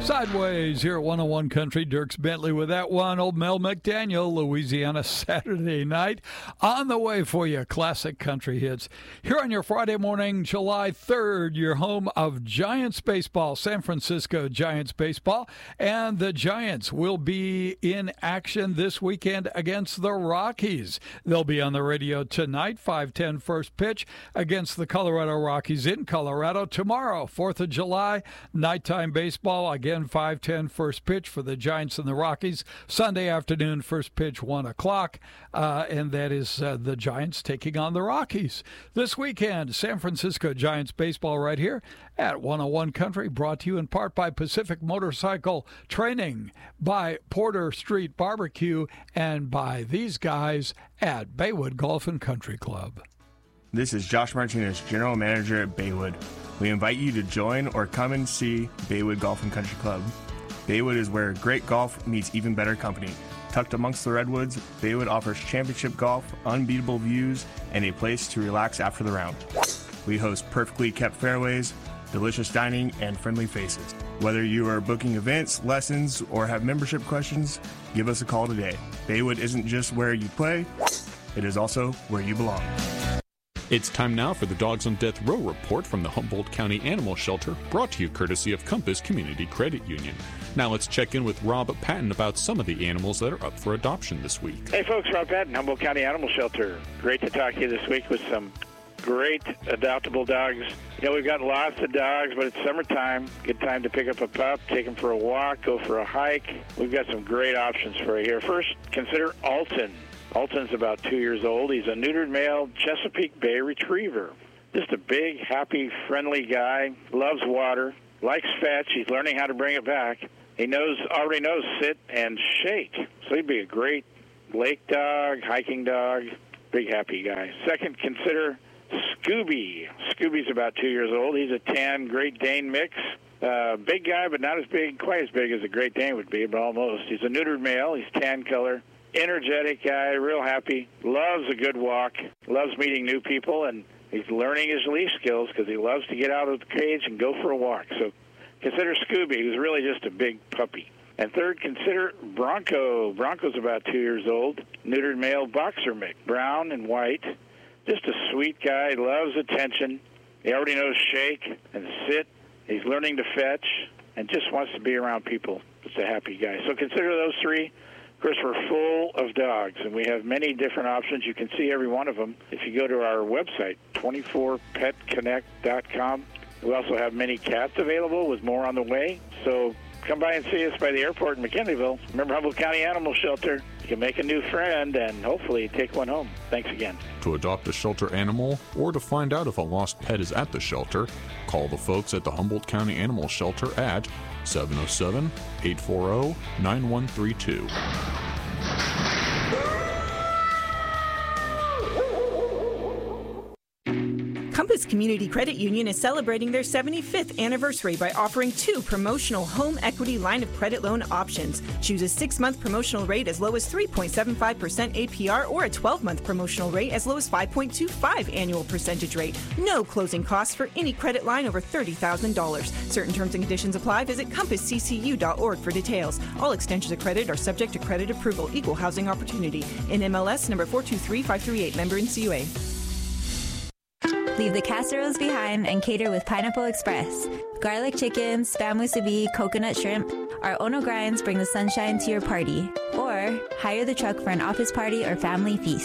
Sideways here at 101 Country. Dierks Bentley with that one. Old Mel McDaniel, Louisiana Saturday night. On the way for you, classic country hits. Here on your Friday morning, July 3rd, your home of Giants baseball, San Francisco Giants baseball. And the Giants will be in action this weekend against the Rockies. They'll be on the radio tonight, 5:10 first pitch against the Colorado Rockies in Colorado. Tomorrow, 4th of July, nighttime baseball. Again, 5:10 first pitch for the Giants and the Rockies. Sunday afternoon, first pitch, 1 o'clock. And that is the Giants taking on the Rockies. This weekend, San Francisco Giants baseball right here at 101 Country, brought to you in part by Pacific Motorcycle Training, by Porter Street Barbecue, and by these guys at Baywood Golf and Country Club. This is Josh Martinez, General Manager at Baywood. We invite you to join or come and see Baywood Golf and Country Club. Baywood is where great golf meets even better company. Tucked amongst the redwoods, Baywood offers championship golf, unbeatable views, and a place to relax after the round. We host perfectly kept fairways, delicious dining, and friendly faces. Whether you are booking events, lessons, or have membership questions, give us a call today. Baywood isn't just where you play, it is also where you belong. It's time now for the Dogs on Death Row report from the Humboldt County Animal Shelter, brought to you courtesy of Compass Community Credit Union. Now let's check in with Rob Patton about some of the animals that are up for adoption this week. Hey folks, Rob Patton, Humboldt County Animal Shelter. Great to talk to you this week with some great adoptable dogs. You know, we've got lots of dogs, but it's summertime. Good time to pick up a pup, take him for a walk, go for a hike. We've got some great options for you here. First, consider Alton. Alton's about 2 years old. He's a neutered male Chesapeake Bay Retriever. Just a big, happy, friendly guy. Loves water. Likes fetch. He's learning how to bring it back. He already knows sit and shake. So he'd be a great lake dog, hiking dog. Big, happy guy. Second, consider Scooby. Scooby's about 2 years old. He's a tan Great Dane mix. Big guy, but not quite as big as a Great Dane would be, but almost. He's a neutered male. He's tan color. Energetic guy, real happy, loves a good walk, loves meeting new people, and he's learning his leash skills because he loves to get out of the cage and go for a walk. So consider Scooby, who's really just a big puppy. And third, consider Bronco. Bronco's about 2 years old, neutered male boxer mix, brown and white. Just a sweet guy, loves attention. He already knows shake and sit. He's learning to fetch and just wants to be around people. Just a happy guy. So consider those three. Of course, we're full of dogs, and we have many different options. You can see every one of them if you go to our website, 24petconnect.com. We also have many cats available with more on the way. So come by and see us by the airport in McKinleyville. Remember, Humboldt County Animal Shelter. You can make a new friend and hopefully take one home. Thanks again. To adopt a shelter animal or to find out if a lost pet is at the shelter, call the folks at the Humboldt County Animal Shelter at 707-840-9132. Compass Community Credit Union is celebrating their 75th anniversary by offering 2 promotional home equity line of credit loan options. Choose a 6-month promotional rate as low as 3.75% APR or a 12-month promotional rate as low as 5.25 annual percentage rate. No closing costs for any credit line over $30,000. Certain terms and conditions apply. Visit compassccu.org for details. All extensions of credit are subject to credit approval. Equal housing opportunity. NMLS number 423538. Member NCUA. Leave the casseroles behind and cater with Pineapple Express. Garlic chickens, spam musubi, coconut shrimp. Our Ono grinds bring the sunshine to your party. Or hire the truck for an office party or family feast.